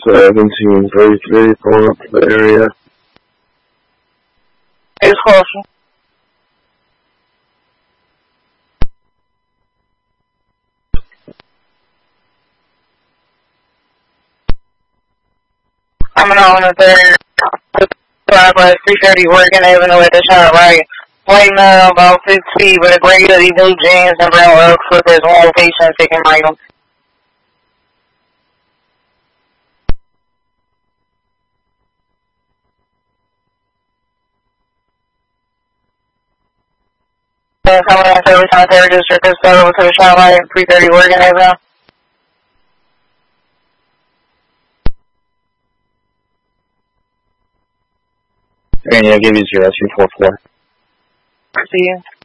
1733, pulling up to the area. It's closer. I'm on the third. Driveway 330 working even though at the shot right. Right now about 6 feet with a gray hoodie, blue jeans, and brown rug slippers. One location taking item. Coming on service on Terry District, this over to the shot light, 330 working even now. And yeah, give you 0244. See you.